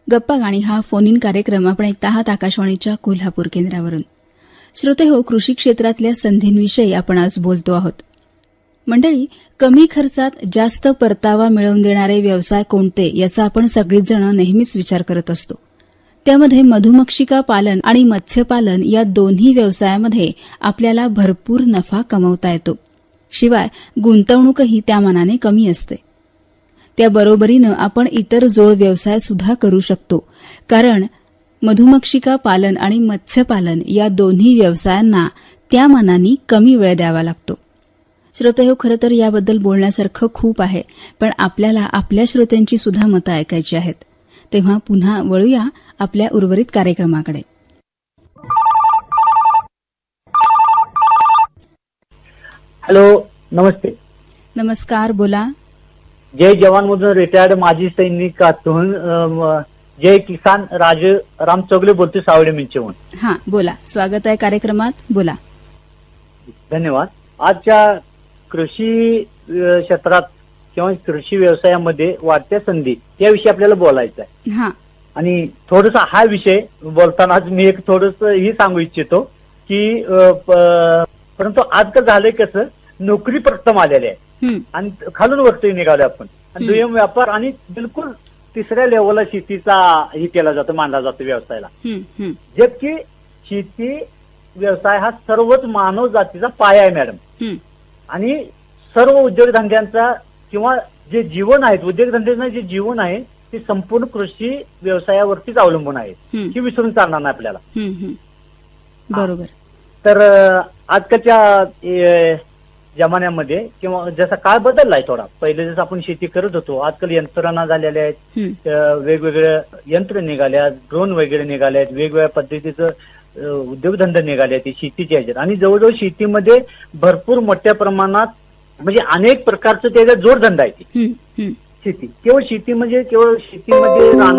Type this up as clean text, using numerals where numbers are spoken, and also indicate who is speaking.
Speaker 1: गप्पा गाणी हा फोन इन कार्यक्रम आपण ऐकता आहात आकाशवाणीच्या कोल्हापूर केंद्रावरून. श्रोते हो, कृषी क्षेत्रातल्या संधींविषयी आपण आज बोलतो आहोत. मंडळी, कमी खर्चात जास्त परतावा मिळवून देणारे व्यवसाय कोणते याचा आपण सगळीच जण नेहमीच विचार करत असतो. त्यामध्ये मधुमक्षिका पालन आणि मत्स्यपालन या दोन्ही व्यवसायामध्ये आपल्याला भरपूर नफा कमवता येतो. शिवाय गुंतवणूकही त्या मानाने कमी असते. त्या बरोबरीनं आपण इतर जोड व्यवसाय सुद्धा करू शकतो, कारण मधुमक्षिका पालन आणि मत्स्यपालन या दोन्ही व्यवसायांना त्या मानाने कमी वेळ द्यावा लागतो. श्रोते हो, खरं तर याबद्दल बोलण्यासारखं खूप आहे, पण आपल्याला आपल्या श्रोत्यांची सुद्धा मतं ऐकायची आहेत. तेव्हा पुन्हा वळूया आपल्या उर्वरित कार्यक्रमाकडे.
Speaker 2: हॅलो, नमस्ते.
Speaker 1: नमस्कार, बोला.
Speaker 2: जय जवान मधून रिटायर्ड माजी सैनिकातून जय किसान राम चौगले बोलतो, सावळे मिंचेहून.
Speaker 1: हा, बोला. स्वागत आहे कार्यक्रमात, बोला.
Speaker 2: धन्यवाद. आजच्या कृषी क्षेत्रात किंवा कृषी व्यवसायामध्ये वाढत्या संधी याविषयी आपल्याला बोलायचं आहे.
Speaker 1: हा,
Speaker 2: आणि थोडंसं हा विषय बोलतानाच मी एक थोडंसं ही सांगू इच्छितो की परंतु आज झालंय कसं, नोकरी प्रथम आलेली आहे आणि खालून वरती निघालो आपण, आणि दुय्यम व्यापार आणि बिलकुल तिसऱ्या लेवलला शेतीचा ही केला जातो, मानला जातो व्यवसायाला. जबकी शेती व्यवसाय हा सर्वच मानव जातीचा पाया आहे मॅडम. आणि सर्व उद्योगधंद्यांचा किंवा जे जीवन आहेत, उद्योगधंद्यांचं जे जीवन आहे ते संपूर्ण कृषी व्यवसायावरतीच अवलंबून आहे. ही विसरून चालणार नाही आपल्याला.
Speaker 1: बरोबर.
Speaker 2: तर आजकालच्या जमान्यामध्ये किंवा जसा काळ बदललाय थोडा, पहिले जसं आपण शेती करत होतो, आजकाल यंत्रणा झालेल्या आहेत, वेगवेगळे यंत्र निघाले आहेत, ड्रोन वगैरे निघाले आहेत, वेगवेगळ्या पद्धतीचं उद्योगधंदे निघाले आहेत शेतीचे ह्याच्यात. आणि जवळजवळ शेतीमध्ये भरपूर मोठ्या प्रमाणात म्हणजे अनेक प्रकारचं त्याचा जोडधंदा आहे शेती. केवळ शेती म्हणजे केवळ शेतीमध्ये